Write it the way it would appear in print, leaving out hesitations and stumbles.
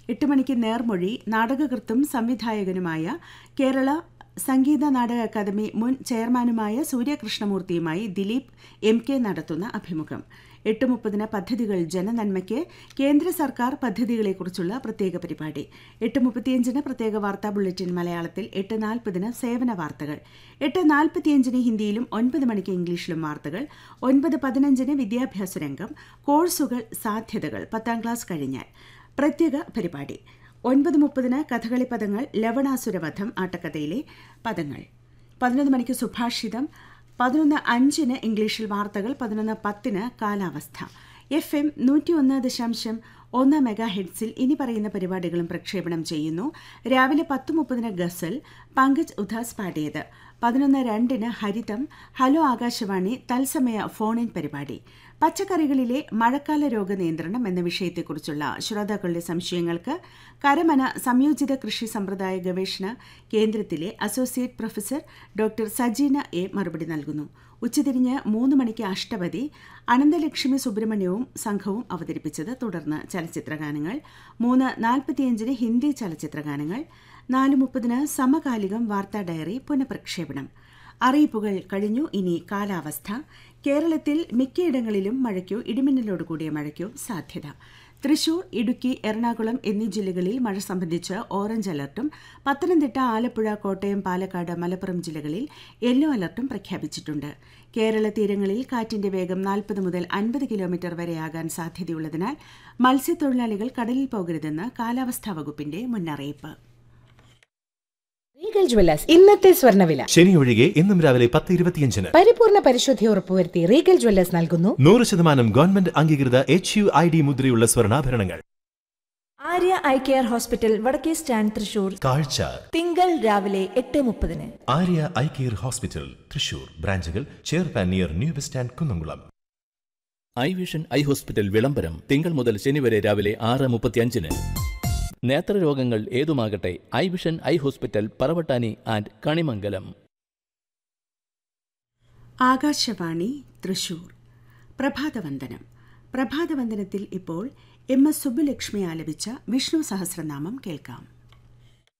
8 മണിക്ക് നേർമൊഴി. നാടകകൃത്തും സംവിധായകനുമായ കേരള സംഗീത നാടക അക്കാദമി മുൻ ചെയർമാനുമായ സൂര്യകൃഷ്ണമൂർത്തിയുമായി ദിലീപ് MK നടത്തുന്ന അഭിമുഖം. 8:30 പദ്ധതികൾ ജനനന്മയ്ക്ക്. കേന്ദ്ര സർക്കാർ പദ്ധതികളെക്കുറിച്ചുള്ള പ്രത്യേക പരിപാടി. 8:35 പ്രത്യേക വാർത്താ ബുള്ളറ്റിൻ മലയാളത്തിൽ. 8:40 സേവന വാർത്തകൾ. 8:45 ഹിന്ദിയിലും 9 മണിക്ക് ഇംഗ്ലീഷിലും വാർത്തകൾ. 9:15 വിദ്യാഭ്യാസ രംഗം. കോഴ്സുകൾ സാധ്യതകൾ 10ാം ക്ലാസ് കഴിഞ്ഞാൽ പ്രത്യേക പരിപാടി. 9:30 കഥകളി പദങ്ങൾ. ലവണാസുരവധം ആട്ടക്കഥയിലെ പദങ്ങൾ. 11 മണിക്ക് സുഭാഷിതം. 11:05 ഇംഗ്ലീഷിൽ വാർത്തകൾ. 11:10 കാലാവസ്ഥ. FM 101.1 മെഗാഹെഡ്സിൽ ഇനി പറയുന്ന പരിപാടികളും പ്രക്ഷേപണം ചെയ്യുന്നു. രാവിലെ 10:30 ഗസൽ പങ്കജ് ഉദാസ് പാടിയത്. 11:02 ഹരിതം. ഹലോ ആകാശവാണി തത്സമയ ഫോൺ-ഇൻ പരിപാടി. പച്ചക്കറികളിലെ മഴക്കാല രോഗനിയന്ത്രണം എന്ന വിഷയത്തെക്കുറിച്ചുള്ള ശ്രോതാക്കളുടെ സംശയങ്ങൾക്ക് കരമന സംയോജിത കൃഷി സമ്പ്രദായ ഗവേഷണ കേന്ദ്രത്തിലെ associate professor doctor Sajina A മറുപടി നൽകുന്നു. ഉച്ചതിരിഞ്ഞ് 3 മണിക്ക് അഷ്ടപതി അനന്തലക്ഷ്മി സുബ്രഹ്മണ്യവും സംഘവും അവതരിപ്പിച്ചത്. തുടർന്ന് ചലച്ചിത്രഗാനങ്ങൾ. 3:45 ഹിന്ദി ചലച്ചിത്രഗാനങ്ങൾ. 4:30 സമകാലികം വാർത്താ ഡയറി പുനഃപ്രക്ഷേപണം. അറിയിപ്പുകൾ കഴിഞ്ഞു. ഇനി കാലാവസ്ഥ. കേരളത്തിൽ മിക്കയിടങ്ങളിലും മഴയ്ക്കോ ഇടിമിന്നലോട് കൂടിയ മഴയ്ക്കോ സാധ്യത. തൃശൂർ, ഇടുക്കി, എറണാകുളം എന്നീ ജില്ലകളിൽ മഴ സംബന്ധിച്ച് ഓറഞ്ച് അലർട്ടും പത്തനംതിട്ട, ആലപ്പുഴ, കോട്ടയം, പാലക്കാട്, മലപ്പുറം ജില്ലകളിൽ യെല്ലോ അലർട്ടും പ്രഖ്യാപിച്ചിട്ടുണ്ട്. കേരള തീരങ്ങളിൽ കാറ്റിന്റെ വേഗം 40 മുതൽ 50 കിലോമീറ്റർ വരെയാകാൻ സാധ്യതയുള്ളതിനാൽ മത്സ്യത്തൊഴിലാളികൾ കടലിൽ പോകരുതെന്ന് കാലാവസ്ഥാ വകുപ്പിന്റെ മുന്നറിയിപ്പ്. റീഗൽ ജ്വല്ലേഴ്സ് ഇന്നത്തെ സ്വർണ്ണവില. ശനി ഒഴികെ ഇന്നും രാവിലെ 10:25. പരിപൂർണ പരിശുദ്ധി ഉറപ്പുവരുത്തി റീഗൽ ജ്വല്ലേഴ്സ് നൽകുന്നു 100% ഗവൺമെന്റ് അംഗീകൃത HUID മുദ്രയുള്ള സ്വർണ്ണാഭരണങ്ങൾ. ആര്യ ഐ കെയർ ഹോസ്പിറ്റൽ, വടക്കേ സ്റ്റാൻഡ്, തൃശൂർ. കാഴ്ച തിങ്കൾ രാവിലെ 8:30. Arya eye care hospital, Thrissur. ബ്രാഞ്ചുകൾ ചേർപ്പാൻ near new bus stand, Kunnamkulam. I vision eye hospital വിളംബരം തിങ്കൾ മുതൽ ശനി വരെ രാവിലെ 6:35. നേത്രരോഗങ്ങൾ ഏതുമാകട്ടെ, I vision eye hospital, Paravattani and Kanimangalam. Akashvani Thrissur. പ്രഭാതവന്ദനം. പ്രഭാതവന്ദനത്തിൽ ഇപ്പോൾ MS സുബ്ബുലക്ഷ്മി ആലപിച്ച വിഷ്ണു സഹസ്രനാമം കേൾക്കാം.